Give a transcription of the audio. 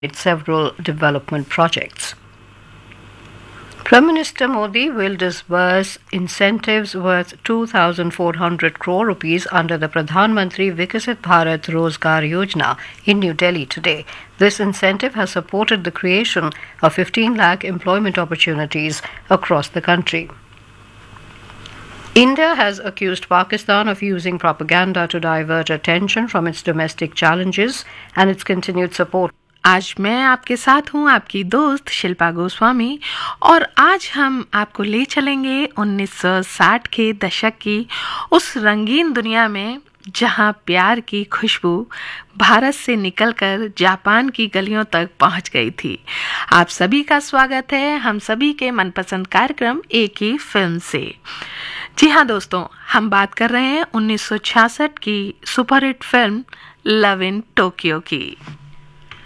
several development projects. Prime Minister Modi will disburse incentives worth 2,400 crore rupees under the Pradhan Mantri Vikasit Bharat Rozgar Yojana in New Delhi today. This incentive has supported the creation of 15 lakh employment opportunities across the country. India has accused Pakistan of using propaganda to divert attention from its domestic challenges and its continued support. आज मैं आपके साथ हूँ, आपकी दोस्त शिल्पा गोस्वामी, और आज हम आपको ले चलेंगे 1960 के दशक की उस रंगीन दुनिया में जहाँ प्यार की खुशबू भारत से निकलकर जापान की गलियों तक पहुँच गई थी। आप सभी का स्वागत है हम सभी के मनपसंद कार्यक्रम एक ही फिल्म से। जी हाँ दोस्तों, हम बात कर रहे हैं 1966 की superhit film love in Tokyo की।